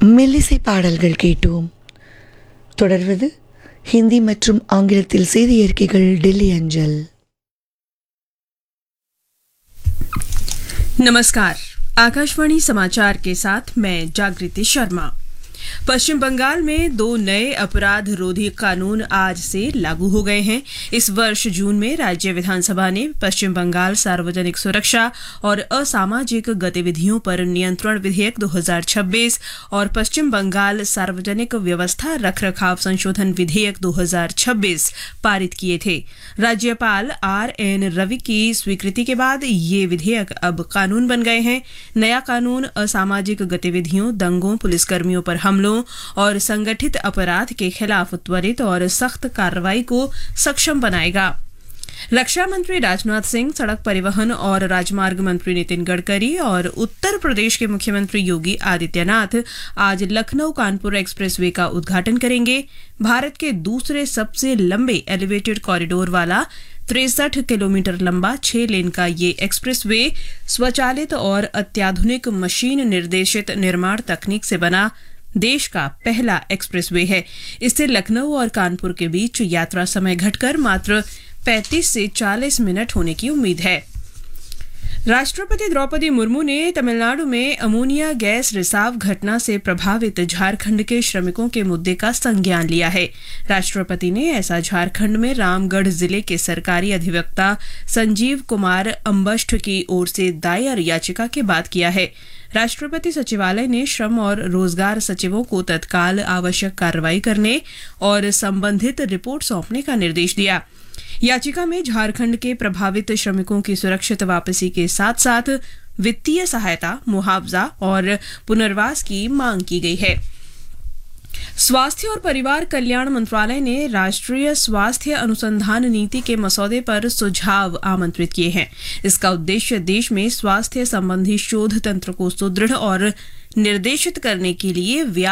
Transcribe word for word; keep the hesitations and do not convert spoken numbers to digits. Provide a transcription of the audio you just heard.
மெல்லிசை பாடல்கள் கேட்டோம். தொடர்வது हिंदी மற்றும் ஆங்கிலத்தில் செய்தி அறிக்கைகள் दिल्ली अंजल. नमस्कार, आकाशवाणी समाचार के साथ मैं जागृति शर्मा। पश्चिम बंगाल में दो नए अपराध रोधी कानून आज से लागू हो गए हैं। इस वर्ष जून में राज्य विधानसभा ने पश्चिम बंगाल सार्वजनिक सुरक्षा और असामाजिक गतिविधियों पर नियंत्रण विधेयक दो हज़ार छब्बीस और पश्चिम बंगाल सार्वजनिक व्यवस्था रखरखाव संशोधन विधेयक दो हज़ार छब्बीस पारित किए थे। राज्यपाल आर एन रवि की स्वीकृति के बाद ये विधेयक अब कानून बन गए हैं। नया कानून असामाजिक गतिविधियों, दंगों, पुलिसकर्मियों पर हमलों और संगठित अपराध के खिलाफ त्वरित और सख्त कार्रवाई को सक्षम बनाएगा। रक्षा मंत्री राजनाथ सिंह, सड़क परिवहन और राजमार्ग मंत्री नितिन गडकरी और उत्तर प्रदेश के मुख्यमंत्री योगी आदित्यनाथ आज लखनऊ कानपुर एक्सप्रेसवे का उद्घाटन करेंगे। भारत के दूसरे सबसे लंबे एलिवेटेड कॉरिडोर वाला तिरसठ किलोमीटर लंबा छह लेन का ये एक्सप्रेसवे स्वचालित और अत्याधुनिक मशीन निर्देशित निर्माण तकनीक से बना देश का पहला एक्सप्रेसवे है। इससे लखनऊ और कानपुर के बीच यात्रा समय घटकर मात्र पैंतीस से चालीस मिनट होने की उम्मीद है। राष्ट्रपति द्रौपदी मुर्मू ने तमिलनाडु में अमोनिया गैस रिसाव घटना से प्रभावित झारखंड के श्रमिकों के मुद्दे का संज्ञान लिया है। राष्ट्रपति ने ऐसा झारखंड में रामगढ़ जिले के सरकारी अधिवक्ता संजीव कुमार अम्बष्ठ की ओर से दायर याचिका के बाद किया है। राष्ट्रपति सचिवालय ने श्रम और रोजगार सचिवों को तत्काल आवश्यक कार्रवाई करने और संबंधित रिपोर्ट सौंपने का निर्देश दिया। याचिका में झारखंड के प्रभावित श्रमिकों की सुरक्षित वापसी के साथ साथ वित्तीय सहायता, मुआवजा और पुनर्वास की मांग की गई है। स्वास्थ्य और परिवार कल्याण मंत्रालय ने राष्ट्रीय स्वास्थ्य अनुसंधान नीति के मसौदे पर सुझाव आमंत्रित किए हैं। इसका उद्देश्य देश में स्वास्थ्य संबंधी शोध तंत्र को सुदृढ़ और निर्देशित करने के लिए